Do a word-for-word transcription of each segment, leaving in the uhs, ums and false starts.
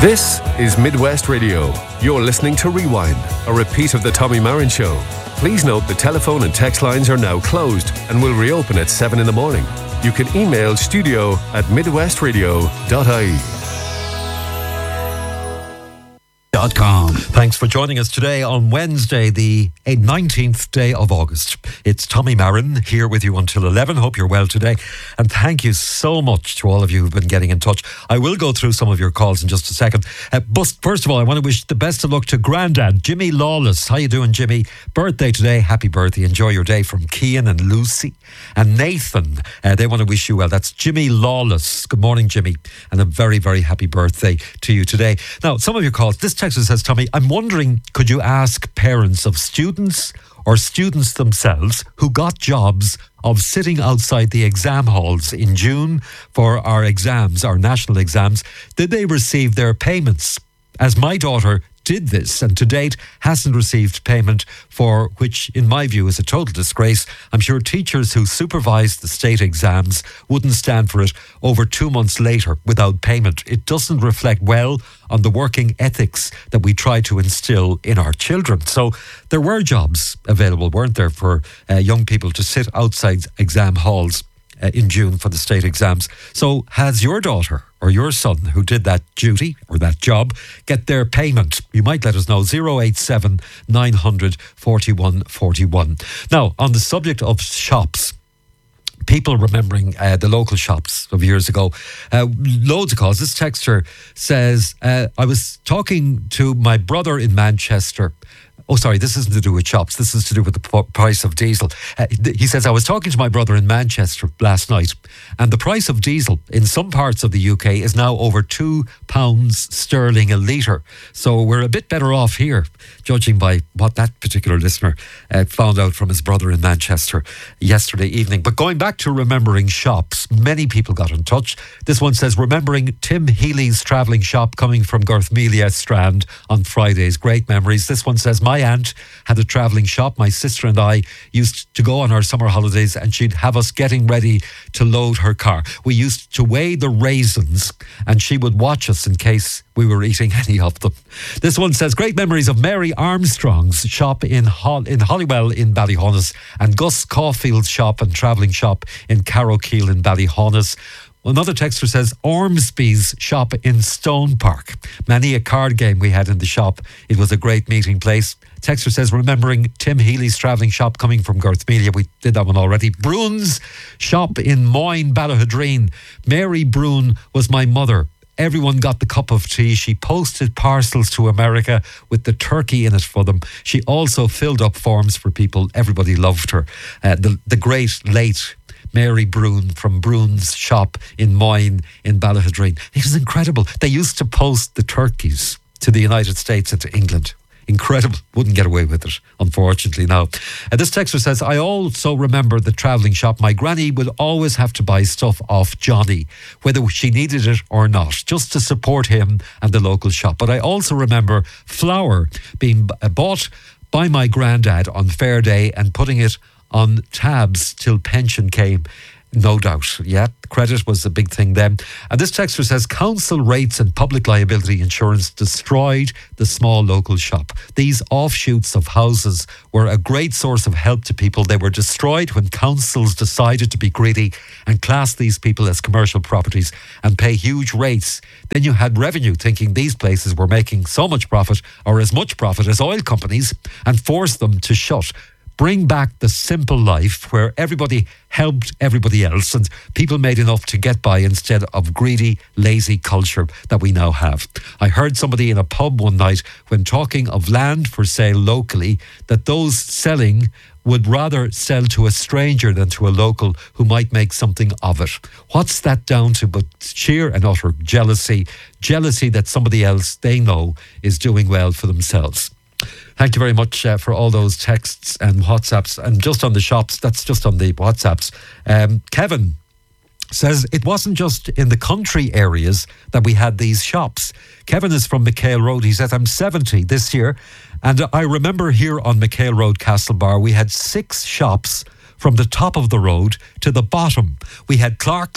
This is Midwest Radio. You're listening to Rewind, a repeat of the Tommy Marin Show. Please note the telephone and text lines are now closed and will reopen at seven in the morning. You can email studio at midwestradio dot I E. Thanks for joining us today on Wednesday, the nineteenth day of August. It's Tommy Marin here with you until eleven. Hope you're well today. And thank you so much to all of you who've been getting in touch. I will go through some of your calls in just a second. Uh, but first of all, I want to wish the best of luck to Grandad, Jimmy Lawless. How you doing, Jimmy? Birthday today. Happy birthday. Enjoy your day from Cian and Lucy. And Nathan, uh, they want to wish you well. That's Jimmy Lawless. Good morning, Jimmy. And a very, very happy birthday to you today. Now, some of your calls. This text says, Tommy, I'm wondering, could you ask parents of students or students themselves who got jobs of sitting outside the exam halls in June for our exams, our national exams, did they receive their payments? As my daughter did this and to date hasn't received payment, for which in my view is a total disgrace. I'm sure teachers who supervised the state exams wouldn't stand for it over two months later without payment. It doesn't reflect well on the working ethics that we try to instill in our children. So there were jobs available, weren't there, for uh, young people to sit outside exam halls uh, in June for the state exams. So has your daughter or your son who did that duty or that job get their payment? You might let us know. zero eight seven nine hundred forty-one forty-one. Now, on the subject of shops, people remembering uh, the local shops of years ago, uh, loads of calls. This texter says, uh, I was talking to my brother in Manchester. Oh, sorry, this isn't to do with shops. This is to do with the p- price of diesel. Uh, th- he says, I was talking to my brother in Manchester last night, and the price of diesel in some parts of the U K is now over two pounds sterling a litre. So we're a bit better off here, judging by what that particular listener uh, found out from his brother in Manchester yesterday evening. But going back to remembering shops, many people got in touch. This one says, remembering Tim Healy's travelling shop coming from Garthmelia Strand on Fridays. Great memories. This one says, my aunt had a travelling shop. My sister and I used to go on our summer holidays and she'd have us getting ready to load her car. We used to weigh the raisins and she would watch us in case we were eating any of them. This one says, great memories of Mary Armstrong's shop in Hol- in Hollywell in Ballyhonus and Gus Caulfield's shop and travelling shop in Carrowkeel in Ballyhonus. Another texter says, Ormsby's shop in Stone Park. Many a card game we had in the shop. It was a great meeting place. Texter says, remembering Tim Healy's travelling shop coming from Garthmelia. We did that one already. Brune's shop in Moyne, Ballahadreen. Mary Brune was my mother. Everyone got the cup of tea. She posted parcels to America with the turkey in it for them. She also filled up forms for people. Everybody loved her. Uh, the, the great late Mary Brune from Brune's shop in Moyne in Ballahadreen. It was incredible. They used to post the turkeys to the United States and to England. Incredible. Wouldn't get away with it, unfortunately, now. Uh, this texter says, I also remember the travelling shop. My granny would always have to buy stuff off Johnny, whether she needed it or not, just to support him and the local shop. But I also remember flour being b- bought by my granddad on fair day and putting it on tabs till pension came. No doubt. Yeah, credit was a big thing then. And this texter says, council rates and public liability insurance destroyed the small local shop. These offshoots of houses were a great source of help to people. They were destroyed when councils decided to be greedy and class these people as commercial properties and pay huge rates. Then you had revenue thinking these places were making so much profit or as much profit as oil companies and forced them to shut. Bring back the simple life where everybody helped everybody else and people made enough to get by instead of greedy, lazy culture that we now have. I heard somebody in a pub one night when talking of land for sale locally that those selling would rather sell to a stranger than to a local who might make something of it. What's that down to but sheer and utter jealousy, jealousy that somebody else they know is doing well for themselves. Thank you very much uh, for all those texts and WhatsApps. And just on the shops, that's just on the WhatsApps. Um, Kevin says it wasn't just in the country areas that we had these shops. Kevin is from McHale Road. He says, I'm seventy this year. And I remember here on McHale Road, Castlebar, we had six shops from the top of the road to the bottom. We had Clark's,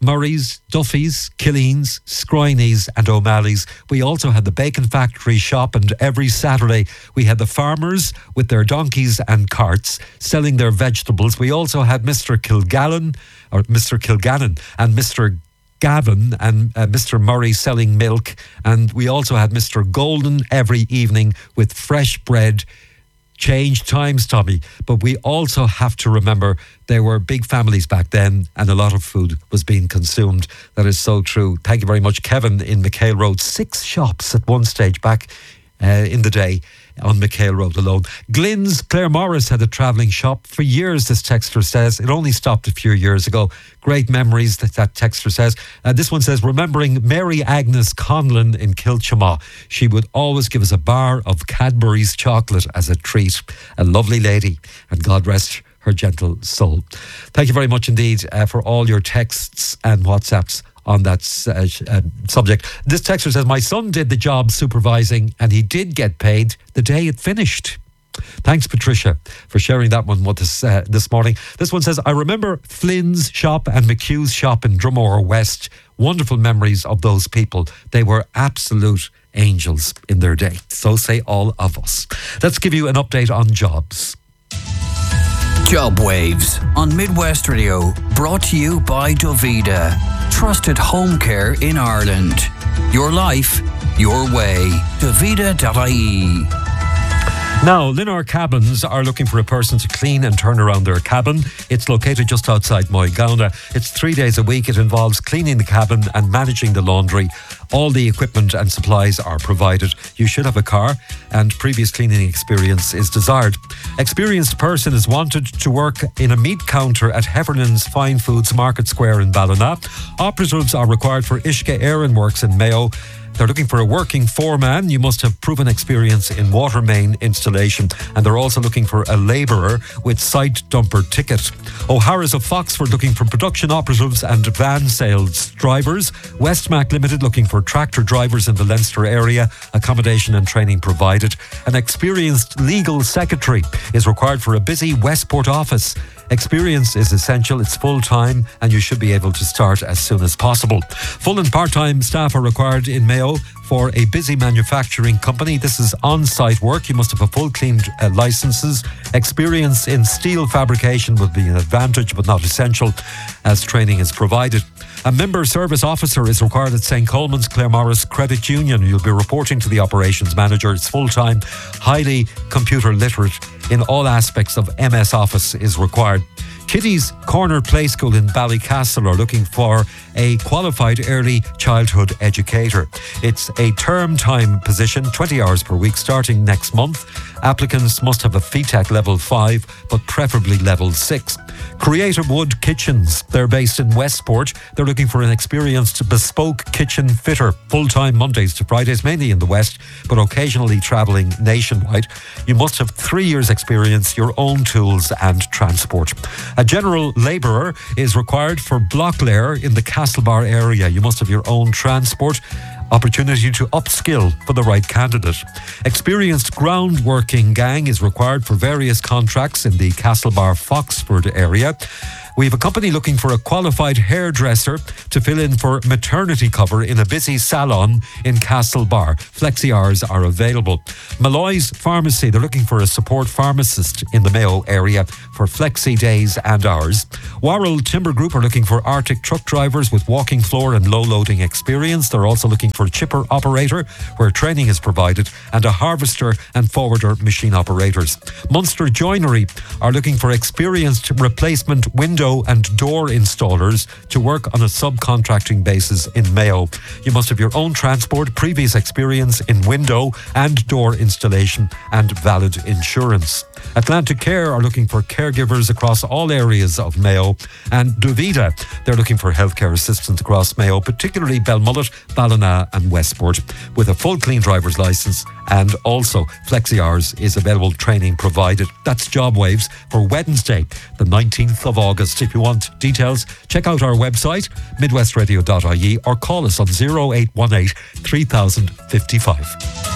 Murray's, Duffy's, Killeen's, Skryne's and O'Malley's. We also had the Bacon Factory shop, and every Saturday we had the farmers with their donkeys and carts selling their vegetables. We also had Mister Kilgallen, or Mister Kilgannon, and Mister Gavin and uh, Mister Murray selling milk. And we also had Mister Golden every evening with fresh bread. Change times, Tommy, but we also have to remember there were big families back then and a lot of food was being consumed. That is so true. Thank you very much, Kevin in McHale Road. Six shops at one stage back uh, in the day on McHale Road alone. Glyn's Claire Morris had a travelling shop for years, this texter says. It only stopped a few years ago. Great memories, that, that texter says. Uh, this one says, remembering Mary Agnes Conlon in Kilchamaw. She would always give us a bar of Cadbury's chocolate as a treat. A lovely lady, and God rest her gentle soul. Thank you very much indeed uh, for all your texts and WhatsApps on that uh, uh, subject. This texter says, my son did the job supervising and he did get paid the day it finished. Thanks, Patricia, for sharing that one with us uh, this morning. This one says, I remember Flynn's shop and McHugh's shop in Drumore West. Wonderful memories of those people. They were absolute angels in their day. So say all of us. Let's give you an update on jobs. Job Waves on Midwest Radio, brought to you by Dovida, trusted home care in Ireland. Your life, your way. Dovida dot I E. Now, Linar Cabins are looking for a person to clean and turn around their cabin. It's located just outside Moygauna. It's three days a week. It involves cleaning the cabin and managing the laundry. All the equipment and supplies are provided. You should have a car, and previous cleaning experience is desired. Experienced person is wanted to work in a meat counter at Heffernan's Fine Foods Market Square in Ballina. Operatives are required for Ishka Aaron Works in Mayo. They're looking for a working foreman. You must have proven experience in water main installation. And they're also looking for a labourer with site dumper ticket. O'Hara's of Foxford looking for production operatives and van sales drivers. Westmac Limited looking for tractor drivers in the Leinster area. Accommodation and training provided. An experienced legal secretary is required for a busy Westport office. Experience is essential, it's full-time, and you should be able to start as soon as possible. Full and part-time staff are required in Mayo for a busy manufacturing company. This is on-site work. You must have a full clean uh, licenses. Experience in steel fabrication would be an advantage, but not essential, as training is provided. A member service officer is required at Saint Coleman's Claremorris Credit Union. You'll be reporting to the operations manager. It's full-time, highly computer literate in all aspects of M S Office is required. Kitty's Corner Play School in Ballycastle are looking for a qualified early childhood educator. It's a term time position, twenty hours per week, starting next month. Applicants must have a F E T E C level five, but preferably level six. Creative Wood Kitchens, they're based in Westport. They're looking for an experienced bespoke kitchen fitter, full-time Mondays to Fridays, mainly in the West, but occasionally travelling nationwide. You must have three years experience, your own tools and transport. A general labourer is required for Blocklair in the Castlebar area. You must have your own transport. Opportunity to upskill for the right candidate. Experienced ground working gang is required for various contracts in the Castlebar Foxford area. We have a company looking for a qualified hairdresser to fill in for maternity cover in a busy salon in Castlebar. Flexi hours are available. Malloy's Pharmacy, they're looking for a support pharmacist in the Mayo area for flexi days and hours. Warrell Timber Group are looking for Arctic truck drivers with walking floor and low loading experience. They're also looking for a chipper operator where training is provided, and a harvester and forwarder machine operators. Munster Joinery are looking for experienced replacement window and door installers to work on a subcontracting basis in Mayo. You must have your own transport, previous experience in window and door installation, and valid insurance. Atlantic Care are looking for caregivers across all areas of Mayo, and Dovida, they're looking for healthcare assistants across Mayo, particularly Belmullet, Ballina and Westport, with a full clean driver's licence, and also flexi hours is available, training provided. That's Job Waves for Wednesday, the nineteenth of August. If you want details, check out our website, midwest radio dot I E, or call us on oh eight one eight, three thousand fifty-five.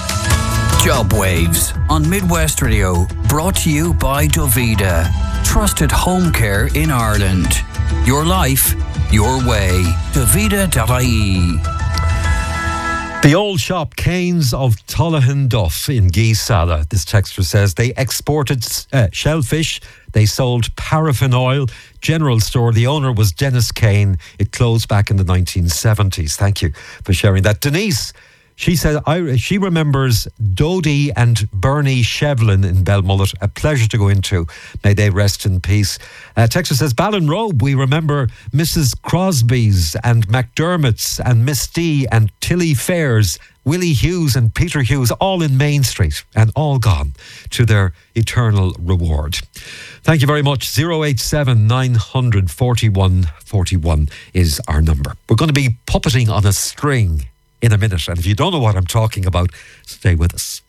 Job Waves on Midwest Radio, brought to you by Dovida, trusted home care in Ireland. Your life, your way. Davida dot I E. The old shop Canes of Tullahan Duff in Geesala, this texter says, they exported uh, shellfish, they sold paraffin oil, general store. The owner was Dennis Kane. It closed back in the nineteen seventies. Thank you for sharing that. Denise, she said I, she remembers Dodie and Bernie Shevlin in Belmullet. A pleasure to go into. May they rest in peace. Uh, Texas says, Ballinrobe, we remember Missus Crosby's and McDermott's and Miss D and Tilly Fairs, Willie Hughes and Peter Hughes, all in Main Street and all gone to their eternal reward. Thank you very much. zero eight seven nine hundred forty-one forty-one is our number. We're going to be puppeting on a string in a minute, and if you don't know what I'm talking about, stay with us.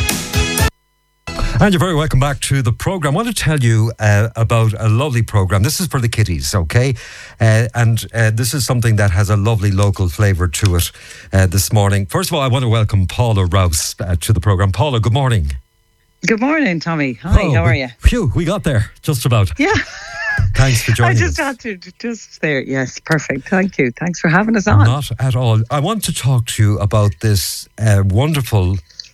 And you're very welcome back to the programme. I want to tell you uh, about a lovely programme. This is for the kiddies, okay? Uh, and uh, this is something that has a lovely local flavour to it uh, this morning. First of all, I want to welcome Paula Rouse uh, to the programme. Paula, good morning. Good morning, Tommy. Hi, oh, how are you? Phew, we got there, just about. Yeah. Thanks for joining us. I just us. had to, just there. Yes, perfect. Thank you. Thanks for having us on. Not at all. I want to talk to you about this uh, wonderful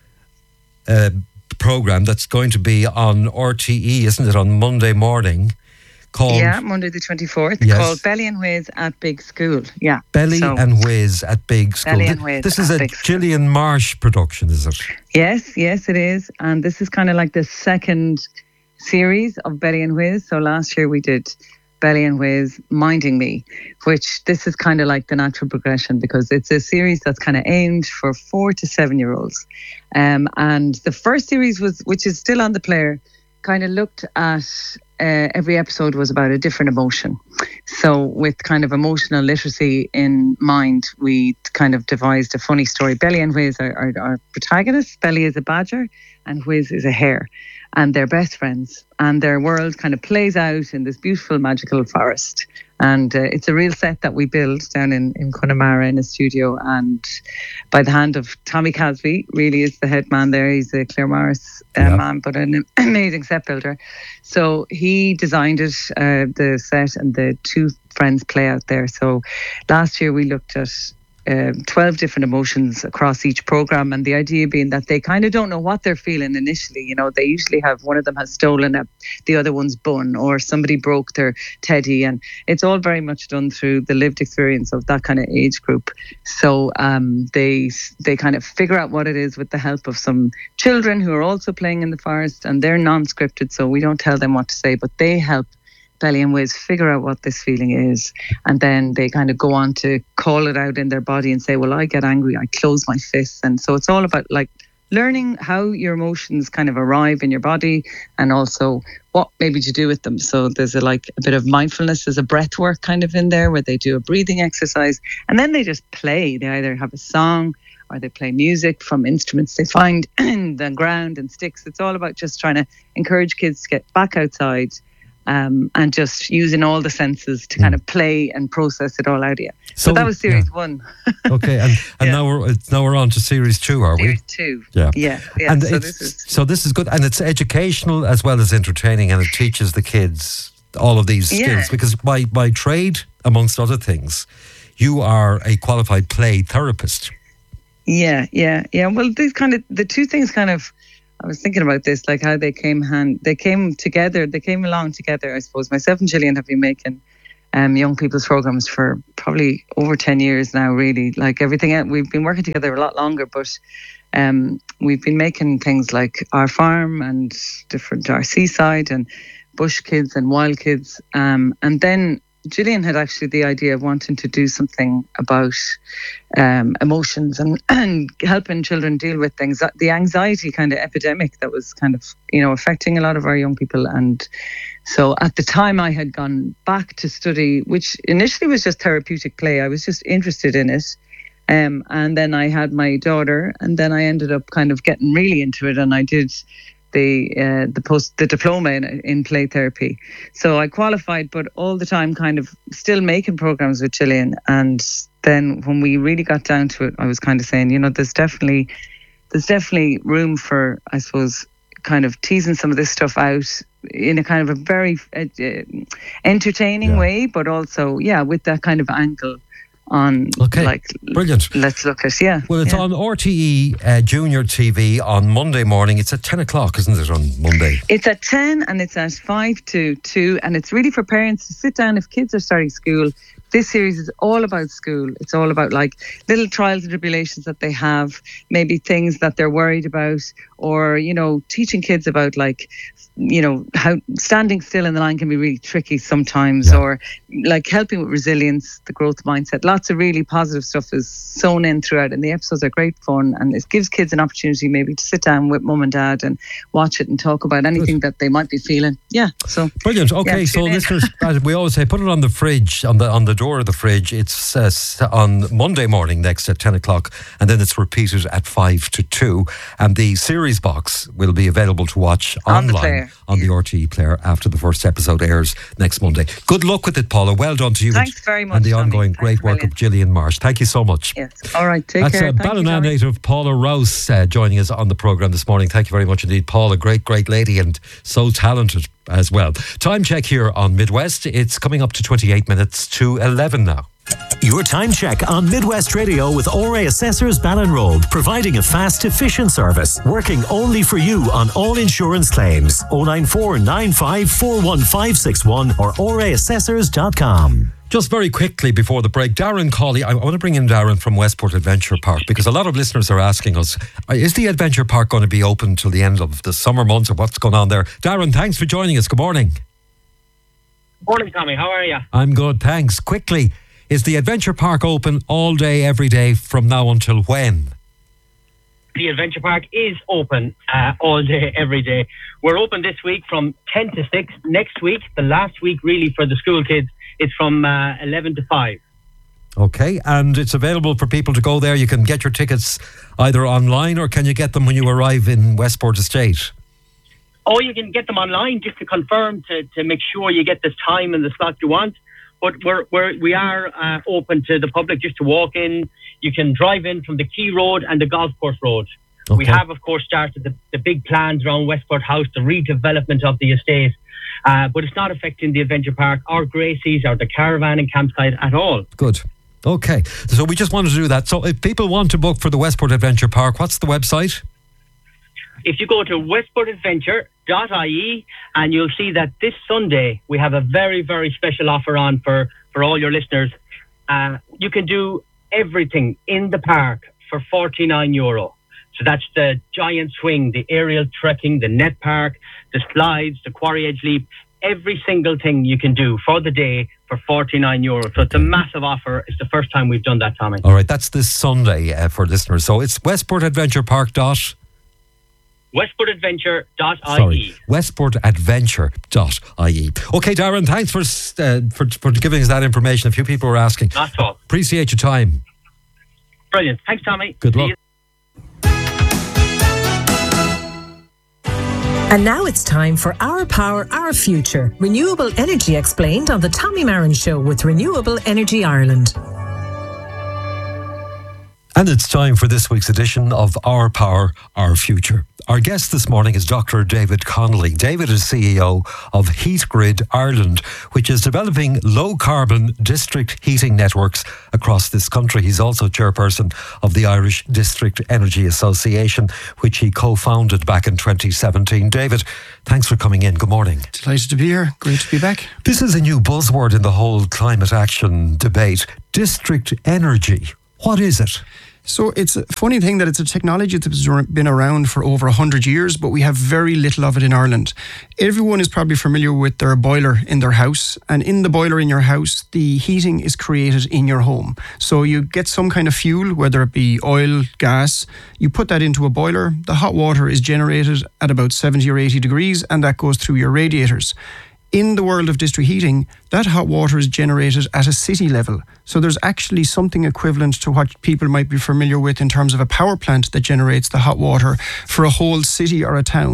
uh, programme that's going to be on R T E, isn't it, on Monday morning? Called, yeah, Monday the twenty-fourth. Yes. Called Belly and Whiz at Big School. Yeah. Belly so, and Whiz at Big School. Belly and Whiz This is at a Big School. Gillian Marsh production, is it? Yes, yes, it is. And this is kind of like the second series of Belly and Whiz. So last year we did Belly and Whiz Minding Me, which this is kind of like the natural progression because it's a series that's kind of aimed for four to seven year olds. Um, and the first series was, which is still on the player, kind of looked at uh, every episode was about a different emotion. So with kind of emotional literacy in mind, we kind of devised a funny story. Belly and Whiz are our, our protagonists. Belly is a badger and Whiz is a hare. And they're best friends. And their world kind of plays out in this beautiful, magical forest. And uh, it's a real set that we build down in, in Connemara in a studio. And by the hand of Tommy Casby, really is the head man there. He's a Claremorris uh, yeah. man, but an amazing set builder. So he designed it, uh, the set, and the two friends play out there. So last year we looked at Um, twelve different emotions across each program, and the idea being that they kind of don't know what they're feeling initially. You know, they usually have one of them has stolen a, the other one's bun, or somebody broke their teddy, and it's all very much done through the lived experience of that kind of age group. So um, they they kind of figure out what it is with the help of some children who are also playing in the forest, and they're non-scripted, so we don't tell them what to say, but they help Belly and Whiz figure out what this feeling is, and then they kind of go on to call it out in their body and say, well, I get angry, I close my fists. And so it's all about like learning how your emotions kind of arrive in your body, and also what maybe to do with them. So there's a like a bit of mindfulness, there's a breath work kind of in there where they do a breathing exercise, and then they just play. They either have a song or they play music from instruments they find in the ground and sticks. It's all about just trying to encourage kids to get back outside, Um, and just using all the senses to mm. kind of play and process it all out of you. So, so that was series yeah. one. Okay, and, and yeah. now we're now we're on to series two, are series we? Series two. Yeah, yeah, yeah. And so it's, this is so this is good, and it's educational as well as entertaining, and it teaches the kids all of these skills. Yeah. Because by by trade, amongst other things, you are a qualified play therapist. Yeah, yeah, yeah. Well, these kind of the two things kind of. I was thinking about this, like how they came hand, they came together, they came along together. I suppose myself and Gillian have been making um, young people's programs for probably over ten years now. Really, like everything else, we've been working together a lot longer, but um, we've been making things like Our Farm and different Our Seaside and Bush Kids and Wild Kids, um, and then Gillian had actually the idea of wanting to do something about um, emotions and, and helping children deal with things, the anxiety kind of epidemic that was kind of, you know, affecting a lot of our young people. And so at the time I had gone back to study, which initially was just therapeutic play. I was just interested in it. Um, and then I had my daughter, and then I ended up kind of getting really into it, and I did the uh, the post the diploma in, in play therapy. So I qualified, but all the time kind of still making programs with Gillian. And then when we really got down to it, I was kind of saying, you know, there's definitely there's definitely room for, I suppose, kind of teasing some of this stuff out in a kind of a very uh, uh, entertaining Yeah. way, but also, yeah, with that kind of angle on, Okay, like, brilliant. let's look at, yeah. Well, it's yeah. on R T E uh, Junior T V on Monday morning. It's at ten o'clock, isn't it, on Monday? It's at ten and it's at five to two, and it's really for parents to sit down if kids are starting school. This series is all about school. It's all about like little trials and tribulations that they have, maybe things that they're worried about, or, you know, teaching kids about, like, you know, how standing still in the line can be really tricky sometimes, Yeah. or like helping with resilience, the growth mindset. Lots of really positive stuff is sewn in throughout, and the episodes are great fun, and it gives kids an opportunity maybe to sit down with mum and dad and watch it and talk about anything that they might be feeling. Yeah, so Brilliant. Okay, yeah, so tune in. listeners, as we always say, put it on the fridge, on the on the door of the fridge. It's uh, s- on Monday morning next at ten o'clock, and then it's repeated at five to two. And the series box will be available to watch On the online player. on the R T E player after the first episode airs next Monday. Good luck with it, Paula. Well done to you. Thanks very much, And the Tommy. ongoing Thanks great a work of Gillian Marsh. Thank you so much. yes. All right, take That's care. uh, Thank you, Ballina Tommy. native Paula Rouse uh, joining us on the programme this morning. Thank you very much indeed, Paula. Great, great lady and so talented as well. Time check here on Midwest. It's coming up to twenty-eight minutes to eleven now. Your time check on Midwest Radio with O R A Assessors Ballinrobe, providing a fast, efficient service, working only for you on all insurance claims. oh nine four nine five four one five six one or O R A assessors dot com. Just very quickly before the break, Darren Cawley, I want to bring in Darren from Westport Adventure Park, because a lot of listeners are asking us, is the Adventure Park going to be open till the end of the summer months, or what's going on there? Darren, thanks for joining us. Good morning. Morning, Tommy. How are you? I'm good, thanks. Quickly, is the Adventure Park open all day, every day from now until when? The Adventure Park is open uh, all day, every day. We're open this week from ten to six. Next week, the last week really for the school kids, it's from uh, eleven to five. Okay, and it's available for people to go there. You can get your tickets either online, or can you get them when you arrive in Westport Estate? Or you can get them online just to confirm, to, to make sure you get the time and the slot you want. But we're, we're, we are uh, open to the public just to walk in. You can drive in from the Quay Road and the Golf Course Road. Okay. We have, of course, started the, the big plans around Westport House, the redevelopment of the estate. Uh, but it's not affecting the Adventure Park or Gracie's or the caravan and campsite at all. Good. Okay, so we just wanted to do that. So if people want to book for the Westport Adventure Park, what's the website? If you go to westport adventure dot I E, and you'll see that this Sunday we have a very, very special offer on for, for all your listeners. Uh, you can do everything in the park for forty-nine euro. So that's the giant swing, the aerial trekking, the net park, the slides, the quarry edge leap, every single thing you can do for the day for forty-nine euro. So it's a massive offer. It's the first time we've done that, Tommy. All right, that's this Sunday uh, for listeners. So it's Westport Adventure Park dot... westport adventure dot I E. Sorry, westport adventure dot I E. Okay, Darren, thanks for, uh, for for giving us that information. A few people were asking. Not at all. Appreciate your time. Brilliant. Thanks, Tommy. Good See luck. you. And now it's time for Our Power, Our Future. Renewable energy explained on the Tommy Marin Show with Renewable Energy Ireland. And it's time for this week's edition of Our Power, Our Future. Our guest this morning is Doctor David Connolly. David is C E O of Heat Grid Ireland, which is developing low-carbon district heating networks across this country. He's also chairperson of the Irish District Energy Association, which he co-founded back in twenty seventeen. David, thanks for coming in. Good morning. Delighted to be here. Great to be back. This is a new buzzword in the whole climate action debate. District energy. What is it? So it's a funny thing that it's a technology that's been around for over one hundred years, but we have very little of it in Ireland. Everyone is probably familiar with their boiler in their house, and in the boiler in your house, the heating is created in your home. So you get some kind of fuel, whether it be oil, gas, you put that into a boiler, the hot water is generated at about seventy or eighty degrees, and that goes through your radiators. In the world of district heating, that hot water is generated at a city level. So there's actually something equivalent to what people might be familiar with in terms of a power plant that generates the hot water for a whole city or a town.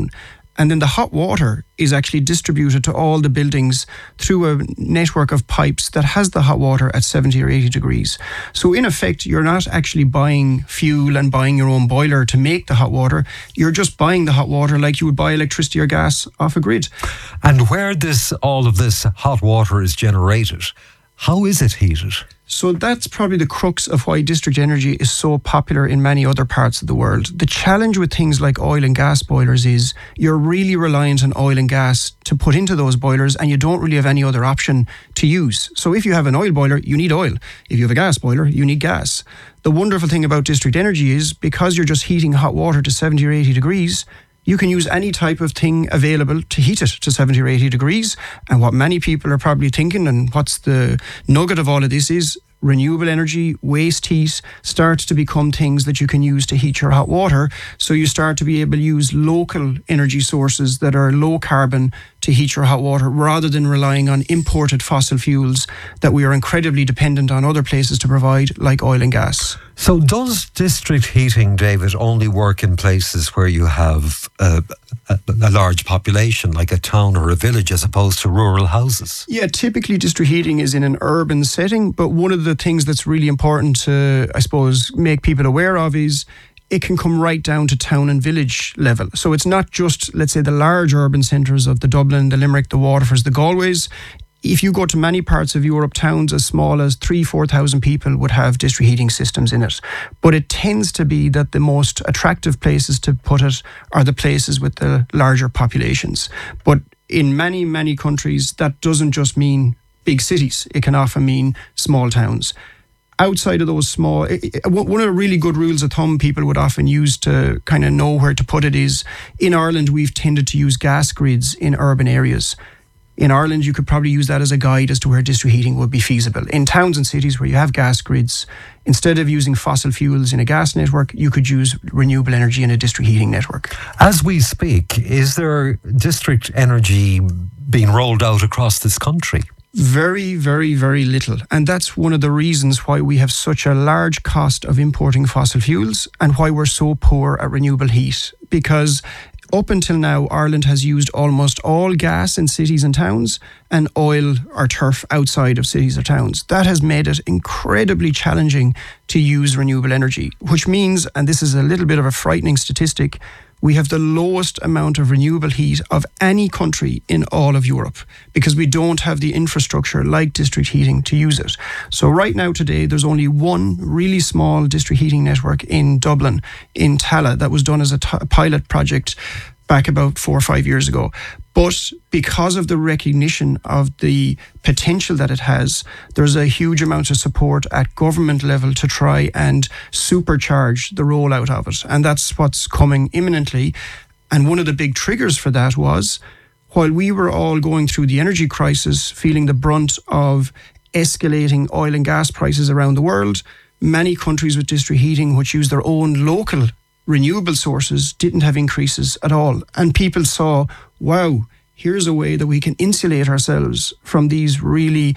And then the hot water is actually distributed to all the buildings through a network of pipes that has the hot water at seventy or eighty degrees. So in effect, you're not actually buying fuel and buying your own boiler to make the hot water. You're just buying the hot water like you would buy electricity or gas off a grid. And where this all of this hot water is generated, how is it heated? So that's probably the crux of why district energy is so popular in many other parts of the world. The challenge with things like oil and gas boilers is you're really reliant on oil and gas to put into those boilers, and you don't really have any other option to use. So if you have an oil boiler, you need oil. If you have a gas boiler, you need gas. The wonderful thing about district energy is because you're just heating hot water to seventy or eighty degrees, you can use any type of thing available to heat it to seventy or eighty degrees. And what many people are probably thinking, and what's the nugget of all of this is, renewable energy, waste heat starts to become things that you can use to heat your hot water. So you start to be able to use local energy sources that are low carbon to heat your hot water, rather than relying on imported fossil fuels that we are incredibly dependent on other places to provide, like oil and gas. So does district heating, David, only work in places where you have a, a, a large population, like a town or a village, as opposed to rural houses? Yeah, typically district heating is in an urban setting, but one of the things that's really important to, I suppose, make people aware of is it can come right down to town and village level. So it's not just, let's say, the large urban centres of the Dublin, the Limerick, the Waterfords, the Galways. If you go to many parts of Europe, towns as small as three, four thousand people would have district heating systems in it. But it tends to be that the most attractive places to put it are the places with the larger populations. But in many, many countries, that doesn't just mean big cities. It can often mean small towns. Outside of those small, one of the really good rules of thumb people would often use to kind of know where to put it is, in Ireland, we've tended to use gas grids in urban areas. In Ireland, you could probably use that as a guide as to where district heating would be feasible. In towns and cities where you have gas grids, instead of using fossil fuels in a gas network, you could use renewable energy in a district heating network. As we speak, is there district energy being rolled out across this country? Very, very, very little. And that's one of the reasons why we have such a large cost of importing fossil fuels and why we're so poor at renewable heat. Because up until now, Ireland has used almost all gas in cities and towns and oil or turf outside of cities or towns. That has made it incredibly challenging to use renewable energy, which means, and this is a little bit of a frightening statistic, we have the lowest amount of renewable heat of any country in all of Europe because we don't have the infrastructure like district heating to use it. So right now today, there's only one really small district heating network in Dublin, in Tallaght, that was done as a t- pilot project back about four or five years ago. But because of the recognition of the potential that it has, there's a huge amount of support at government level to try and supercharge the rollout of it. And that's what's coming imminently. And one of the big triggers for that was, while we were all going through the energy crisis, feeling the brunt of escalating oil and gas prices around the world, many countries with district heating, which use their own local renewable sources, didn't have increases at all. And people saw, wow, here's a way that we can insulate ourselves from these really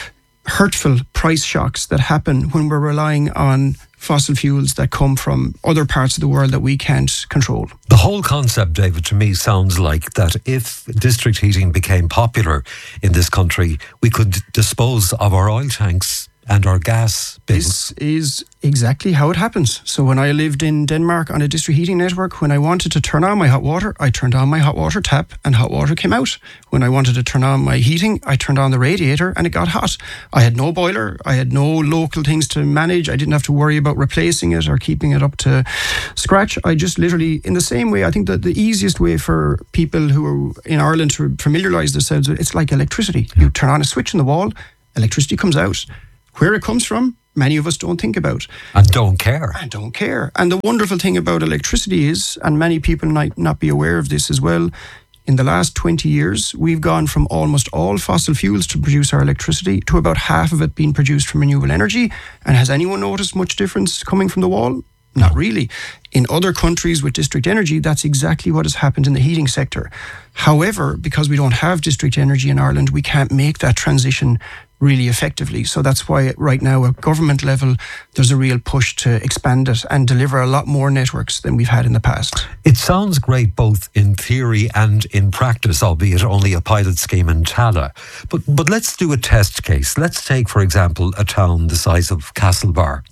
hurtful price shocks that happen when we're relying on fossil fuels that come from other parts of the world that we can't control. The whole concept, David, to me sounds like that if district heating became popular in this country, we could dispose of our oil tanks and our gas bills. This is exactly how it happens. So when I lived in Denmark on a district heating network, when I wanted to turn on my hot water, I turned on my hot water tap and hot water came out. When I wanted to turn on my heating, I turned on the radiator and it got hot. I had no boiler. I had no local things to manage. I didn't have to worry about replacing it or keeping it up to scratch. I just literally, in the same way, I think that the easiest way for people who are in Ireland to familiarise themselves with it, it's like electricity. You turn on a switch in the wall, electricity comes out. Where it comes from, many of us don't think about. And don't care. And don't care. And the wonderful thing about electricity is, and many people might not be aware of this as well, in the last twenty years, we've gone from almost all fossil fuels to produce our electricity to about half of it being produced from renewable energy. And has anyone noticed much difference coming from the wall? Not really. In other countries with district energy, that's exactly what has happened in the heating sector. However, because we don't have district energy in Ireland, we can't make that transition really effectively. So that's why right now at government level, there's a real push to expand it and deliver a lot more networks than we've had in the past. It sounds great both in theory and in practice, albeit only a pilot scheme in Tallaght. But, but let's do a test case. Let's take, for example, a town the size of Castlebar.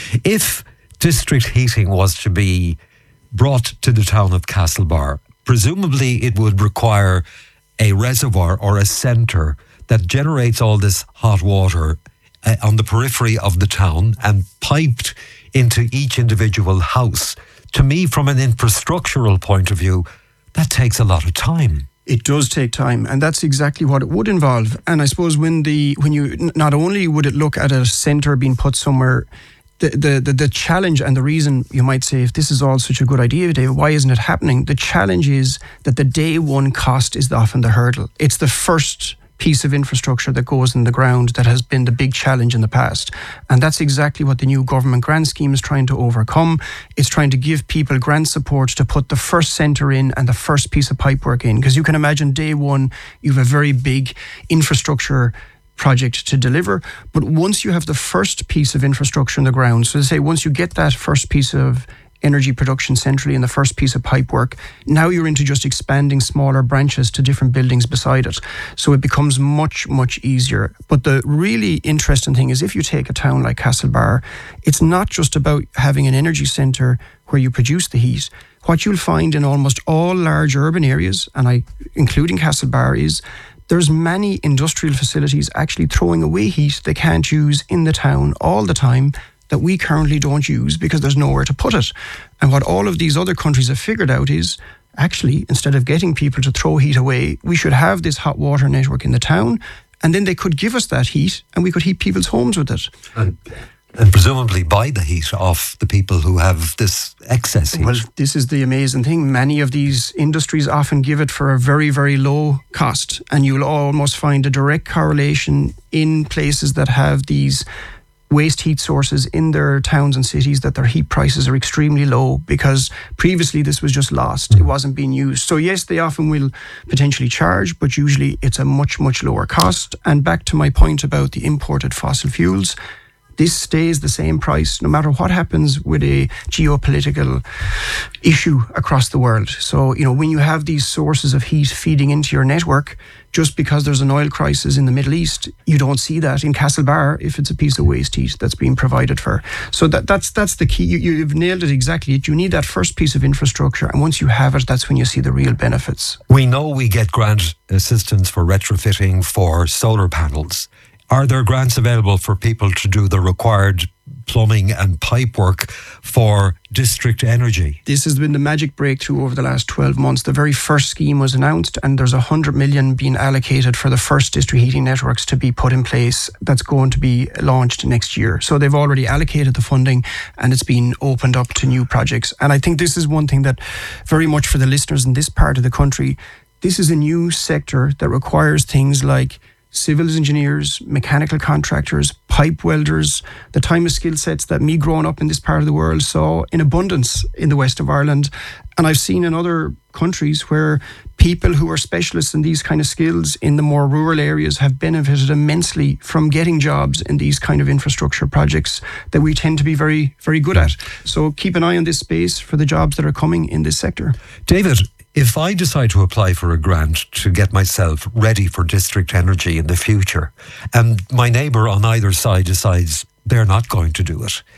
If district heating was to be brought to the town of Castlebar, presumably it would require a reservoir or a centre that generates all this hot water uh, on the periphery of the town and piped into each individual house. To me, from an infrastructural point of view, that takes a lot of time. It does take time, and that's exactly what it would involve. And I suppose when the when you not only would it look at a centre being put somewhere, the, the the the challenge and the reason you might say, if this is all such a good idea, David, why isn't it happening? The challenge is that the day one cost is often the hurdle. It's the first piece of infrastructure that goes in the ground that has been the big challenge in the past. And that's exactly what the new government grant scheme is trying to overcome. It's trying to give people grant support to put the first centre in and the first piece of pipework in. Because you can imagine day one, you have a very big infrastructure project to deliver. But once you have the first piece of infrastructure in the ground, so to say, once you get that first piece of energy production centrally in the first piece of pipework, now you're into just expanding smaller branches to different buildings beside it. So it becomes much, much easier. But the really interesting thing is if you take a town like Castlebar, it's not just about having an energy centre where you produce the heat. What you'll find in almost all large urban areas, and I including Castlebar, is there's many industrial facilities actually throwing away heat they can't use in the town all the time that we currently don't use because there's nowhere to put it. And what all of these other countries have figured out is, actually, instead of getting people to throw heat away, we should have this hot water network in the town, and then they could give us that heat and we could heat people's homes with it. And, and presumably buy the heat off the people who have this excess heat. Well, this is the amazing thing. Many of these industries often give it for a very, very low cost, and you'll almost find a direct correlation in places that have these waste heat sources in their towns and cities, that their heat prices are extremely low because previously this was just lost. It wasn't being used. So yes, they often will potentially charge, but usually it's a much, much lower cost. And back to my point about the imported fossil fuels, this stays the same price no matter what happens with a geopolitical issue across the world. So, you know, when you have these sources of heat feeding into your network, just because there's an oil crisis in the Middle East, you don't see that in Castlebar if it's a piece of waste heat that's being provided for. So that, that's that's the key. You, you've nailed it exactly. You need that first piece of infrastructure, and once you have it, that's when you see the real benefits. We know we get grant assistance for retrofitting for solar panels. Are there grants available for people to do the required plumbing and pipe work for district energy? This has been the magic breakthrough over the last twelve months. The very first scheme was announced, and there's one hundred million being allocated for the first district heating networks to be put in place. That's going to be launched next year. So they've already allocated the funding, and it's been opened up to new projects. And I think this is one thing that very much for the listeners in this part of the country, this is a new sector that requires things like civil engineers, mechanical contractors, pipe welders, the type of skill sets that me growing up in this part of the world saw in abundance in the west of Ireland. And I've seen in other countries where people who are specialists in these kind of skills in the more rural areas have benefited immensely from getting jobs in these kind of infrastructure projects that we tend to be very, very good at. So keep an eye on this space for the jobs that are coming in this sector. David, if I decide to apply for a grant to get myself ready for district energy in the future, and my neighbour on either side decides they're not going to do it,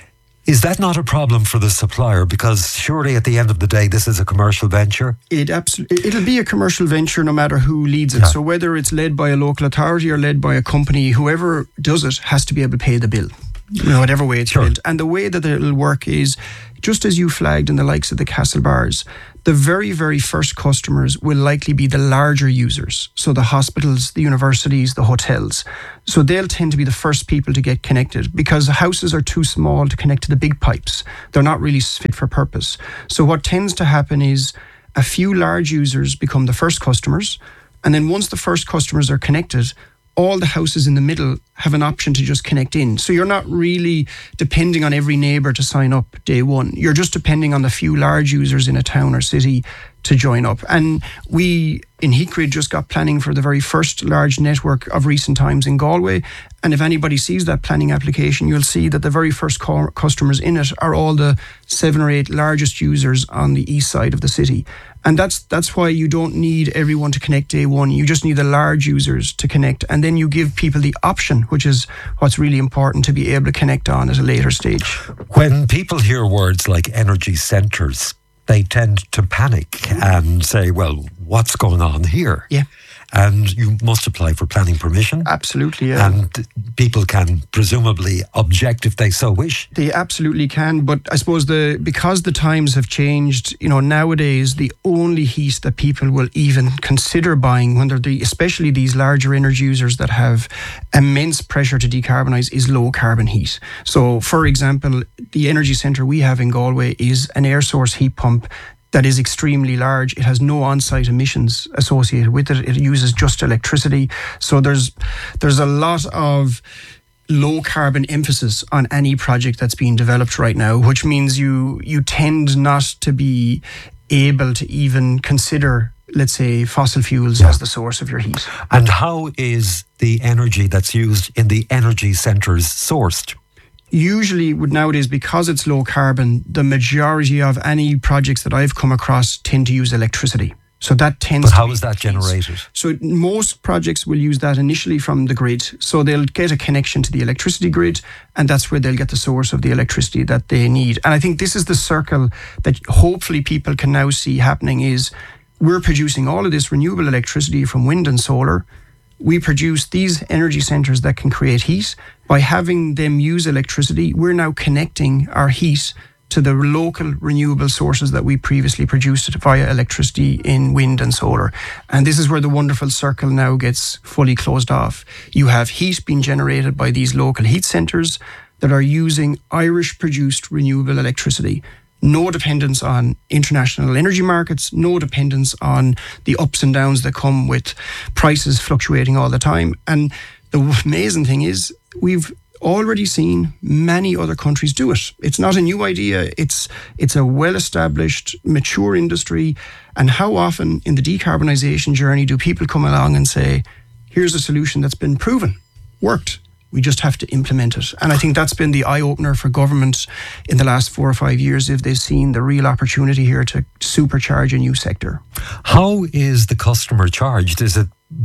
is that not a problem for the supplier? Because surely at the end of the day, this is a commercial venture. It absolutely, it'll be a commercial venture no matter who leads it. Yeah. So whether it's led by a local authority or led by a company, whoever does it has to be able to pay the bill. You know, whatever way it's sure. built. And the way that it'll work is, just as you flagged in the likes of the Castlebars, the very, very first customers will likely be the larger users. So the hospitals, the universities, the hotels. So they'll tend to be the first people to get connected because houses are too small to connect to the big pipes. They're not really fit for purpose. So what tends to happen is a few large users become the first customers. And then once the first customers are connected, all the houses in the middle have an option to just connect in. So you're not really depending on every neighbour to sign up day one. You're just depending on the few large users in a town or city to join up. And we in Heatgrid just got planning for the very first large network of recent times in Galway. And if anybody sees that planning application, you'll see that the very first co- customers in it are all the seven or eight largest users on the east side of the city. And that's that's why you don't need everyone to connect day one. You just need the large users to connect. And then you give people the option, which is what's really important, to be able to connect on at a later stage. When people hear words like energy centres, they tend to panic and say, well, what's going on here? Yeah. And you must apply for planning permission. Absolutely, yeah. And people can presumably object if they so wish. They absolutely can, but I suppose the because the times have changed, you know, nowadays the only heat that people will even consider buying, when they're the, especially these larger energy users that have immense pressure to decarbonise, is low carbon heat. So, for example, the energy centre we have in Galway is an air source heat pump that is extremely large. It has no on-site emissions associated with it. It uses just electricity. So there's there's a lot of low carbon emphasis on any project that's being developed right now, which means you you tend not to be able to even consider, let's say, fossil fuels yeah. as the source of your heat. And how is the energy that's used in the energy centres sourced? Usually, with nowadays, because it's low carbon, the majority of any projects that I've come across tend to use electricity. So that tends but to how be is that generated? So most projects will use that initially from the grid. So they'll get a connection to the electricity grid, and that's where they'll get the source of the electricity that they need. And I think this is the circle that hopefully people can now see happening is we're producing all of this renewable electricity from wind and solar. We produce these energy centres that can create heat. By having them use electricity, we're now connecting our heat to the local renewable sources that we previously produced via electricity in wind and solar. And this is where the wonderful circle now gets fully closed off. You have heat being generated by these local heat centres that are using Irish-produced renewable electricity. No dependence on international energy markets, no dependence on the ups and downs that come with prices fluctuating all the time. And the amazing thing is we've already seen many other countries do it. It's not a new idea. It's it's a well-established, mature industry. And how often in the decarbonisation journey do people come along and say, here's a solution that's been proven, worked. We just have to implement it. And I think that's been the eye-opener for government in the last four or five years if they've seen the real opportunity here to supercharge a new sector. How is the customer charged? Is it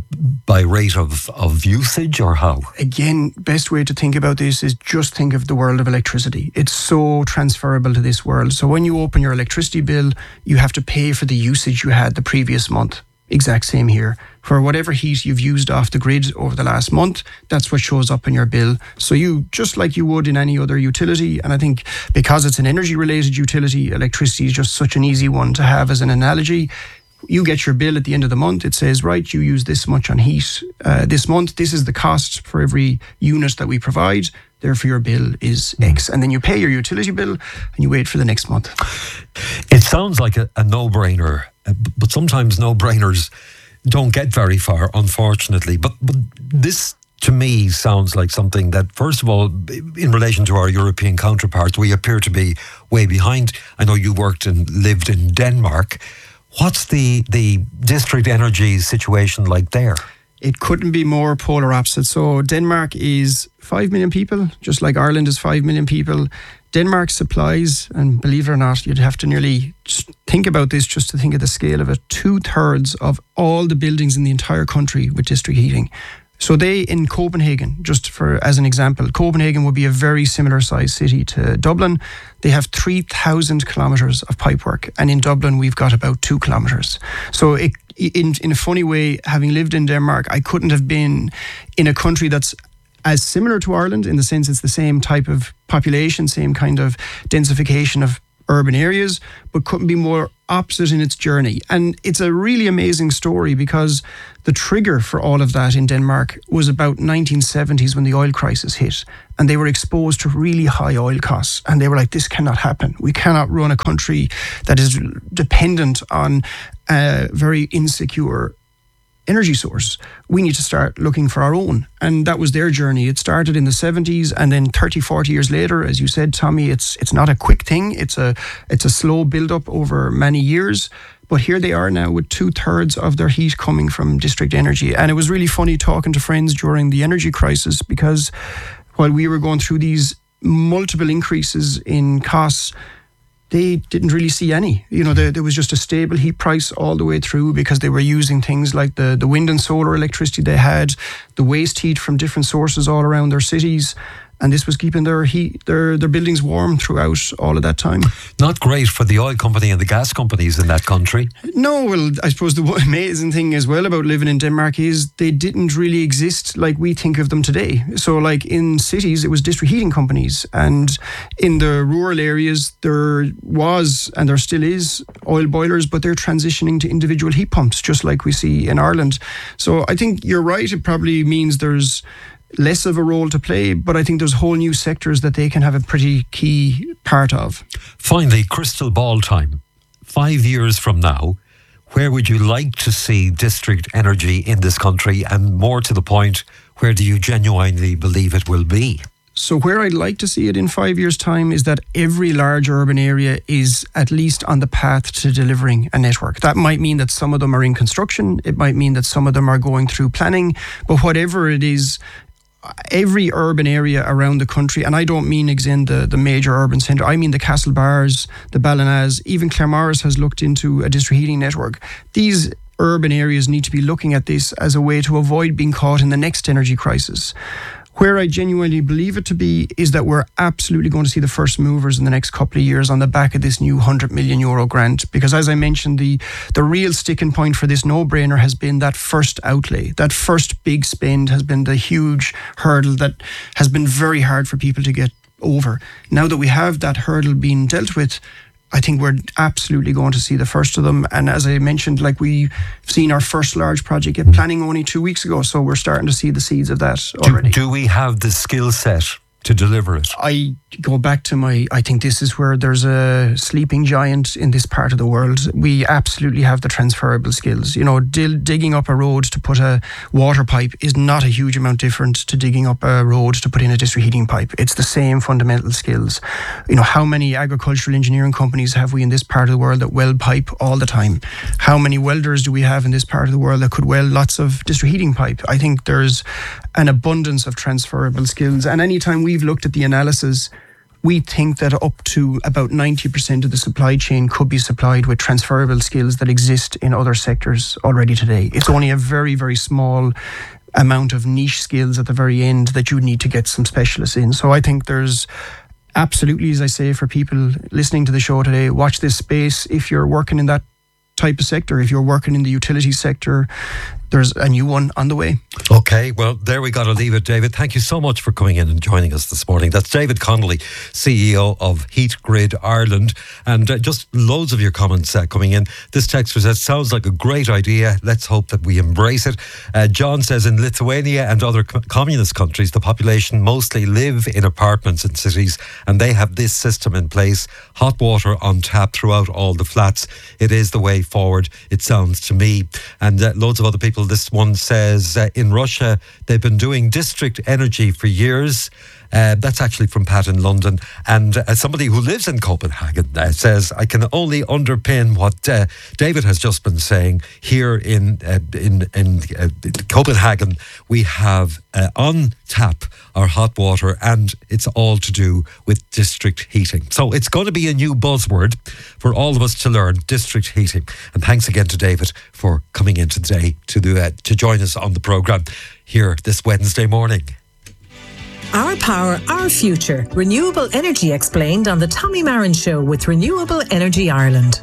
by rate of, of usage or how? Again, best way to think about this is just think of the world of electricity. It's so transferable to this world. So when you open your electricity bill, you have to pay for the usage you had the previous month. Exact same here. For whatever heat you've used off the grid over the last month, that's what shows up in your bill. So you, just like you would in any other utility, and I think because it's an energy-related utility, electricity is just such an easy one to have as an analogy. You get your bill at the end of the month. It says, right, you use this much on heat uh, this month. This is the cost for every unit that we provide. Therefore, your bill is X. And then you pay your utility bill and you wait for the next month. It sounds like a, a no-brainer, but sometimes no-brainers don't get very far, unfortunately. But, but this, to me, sounds like something that, first of all, in relation to our European counterparts, we appear to be way behind. I know you worked and lived in Denmark. What's the, the district energy situation like there? It couldn't be more polar opposite. So Denmark is five million people, just like Ireland is five million people. Denmark supplies, and believe it or not, you'd have to nearly think about this just to think of the scale of it, two-thirds of all the buildings in the entire country with district heating. So they, in Copenhagen, just for as an example, Copenhagen would be a very similar sized city to Dublin. They have three thousand kilometres of pipework, and in Dublin we've got about two kilometres. So it, in, in a funny way, having lived in Denmark, I couldn't have been in a country that's as similar to Ireland in the sense it's the same type of population, same kind of densification of urban areas, but couldn't be more opposite in its journey. And it's a really amazing story because the trigger for all of that in Denmark was about nineteen seventies when the oil crisis hit, and they were exposed to really high oil costs, and they were like, this cannot happen. We cannot run a country that is dependent on a very insecure energy source. We need to start looking for our own. And that was their journey. It started in the seventies, and then thirty, forty years later, as you said, Tommy, it's it's not a quick thing. It's a it's a slow build-up over many years. But here they are now with two-thirds of their heat coming from district energy. And it was really funny talking to friends during the energy crisis, because while we were going through these multiple increases in costs, they didn't really see any. You know, there, there was just a stable heat price all the way through, because they were using things like the, the wind and solar electricity they had, the waste heat from different sources all around their cities. And this was keeping their heat, their their buildings warm throughout all of that time. Not great for the oil company and the gas companies in that country. No, well, I suppose the amazing thing as well about living in Denmark is they didn't really exist like we think of them today. So like in cities, it was district heating companies. And in the rural areas, there was, and there still is, oil boilers, but they're transitioning to individual heat pumps, just like we see in Ireland. So I think you're right. It probably means there's less of a role to play, but I think there's whole new sectors that they can have a pretty key part of. Finally, crystal ball time. Five years from now, where would you like to see district energy in this country? And more to the point, where do you genuinely believe it will be? So where I'd like to see it in five years' time is that every large urban area is at least on the path to delivering a network. That might mean that some of them are in construction. It might mean that some of them are going through planning. But whatever it is, every urban area around the country, and I don't mean again the, the major urban centre, I mean the Castlebars, the Ballinaz, even Claremorris has looked into a district heating network. These urban areas need to be looking at this as a way to avoid being caught in the next energy crisis. Where I genuinely believe it to be is that we're absolutely going to see the first movers in the next couple of years on the back of this new one hundred million euro grant. Because as I mentioned, the, the real sticking point for this no-brainer has been that first outlay. That first big spend has been the huge hurdle that has been very hard for people to get over. Now that we have that hurdle being dealt with, I think we're absolutely going to see the first of them. And as I mentioned, like we've seen our first large project get planning only two weeks ago. So we're starting to see the seeds of that already. Do, do we have the skill set to deliver it? I go back to my, I think this is where there's a sleeping giant in this part of the world. We absolutely have the transferable skills. You know, dil- digging up a road to put a water pipe is not a huge amount different to digging up a road to put in a district heating pipe. It's the same fundamental skills. You know, how many agricultural engineering companies have we in this part of the world that weld pipe all the time? How many welders do we have in this part of the world that could weld lots of district heating pipe? I think there's an abundance of transferable skills. And anytime we've looked at the analysis, we think that up to about ninety percent of the supply chain could be supplied with transferable skills that exist in other sectors already today. It's only a very, very small amount of niche skills at the very end that you need to get some specialists in. So I think there's absolutely, as I say, for people listening to the show today, watch this space. If you're working in that type of sector, if you're working in the utility sector, there's a new one on the way. Okay, well, there we got to leave it, David. Thank you so much for coming in and joining us this morning. That's David Connolly, C E O of Heat Grid Ireland. And uh, just loads of your comments uh, coming in. This texter says, sounds like a great idea. Let's hope that we embrace it. Uh, John says, in Lithuania and other co- communist countries, the population mostly live in apartments in cities, and they have this system in place. Hot water on tap throughout all the flats. It is the way forward, it sounds to me. And uh, loads of other people. This one says, uh, in Russia, they've been doing district energy for years. Uh, that's actually from Pat in London. And uh, somebody who lives in Copenhagen uh, says, I can only underpin what uh, David has just been saying. Here in uh, in, in uh, Copenhagen, we have uh, on tap our hot water, and it's all to do with district heating. So it's going to be a new buzzword for all of us to learn, district heating. And thanks again to David for coming in today to, do, uh, to join us on the programme here this Wednesday morning. Our power, our future. Renewable energy explained on the Tommy Marin Show with Renewable Energy Ireland.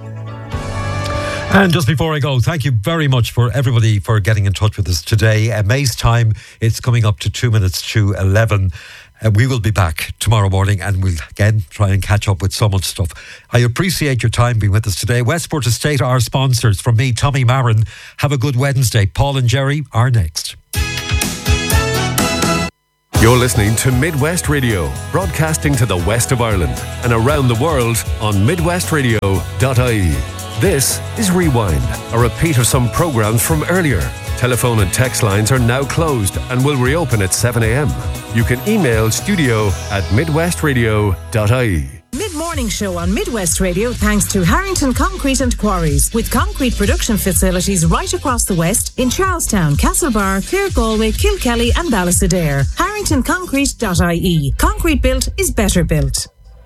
And just before I go, thank you very much for everybody for getting in touch with us today. Uh, May's time, it's coming up to two minutes to eleven. Uh, we will be back tomorrow morning and we'll again try and catch up with so much stuff. I appreciate your time being with us today. Westport Estate, our sponsors. From me, Tommy Marin. Have a good Wednesday. Paul and Jerry are next. You're listening to Midwest Radio, broadcasting to the west of Ireland and around the world on midwest radio dot I E. This is Rewind, a repeat of some programmes from earlier. Telephone and text lines are now closed and will reopen at seven a.m. You can email studio at midwestradio dot I E. Mid-morning show on Midwest Radio thanks to Harrington Concrete and Quarries, with concrete production facilities right across the west in Charlestown, Castlebar, Clare, Galway, Kilkelly and Ballysadare. harrington concrete dot I E. Concrete built is better built.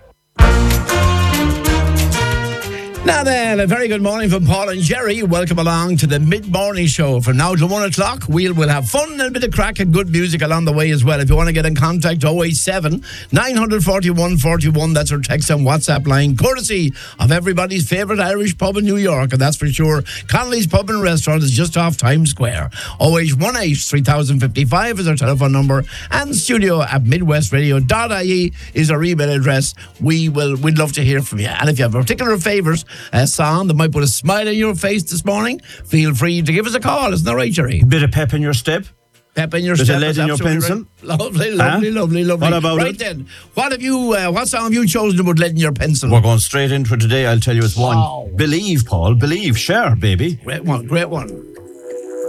Now then, a very good morning from Paul and Jerry. Welcome along to the mid-morning show. From now to one o'clock, we'll, we'll have fun and a bit of crack and good music along the way as well. If you want to get in contact, oh eight seven, nine four one, four one. That's our text and WhatsApp line, courtesy of everybody's favourite Irish pub in New York, and that's for sure. Connolly's Pub and Restaurant is just off Times Square. oh eight one eight, three thousand fifty-five is our telephone number, and studio at midwest radio dot I E is our email address. We will, we'd love to hear from you. And if you have a particular favourite a song that might put a smile on your face this morning, feel free to give us a call. Isn't that right, Jerry? Bit of pep in your step. Pep in your Bit step. Bit of lead in your pencil. Right. Lovely, lovely, huh? lovely, lovely. What about right it? then, what have you? Uh, what song have you chosen to put lead in your pencil? We're going straight into it today. I'll tell you it's one. Wow. Believe, Paul. Believe. Share, baby. Great one. Great one.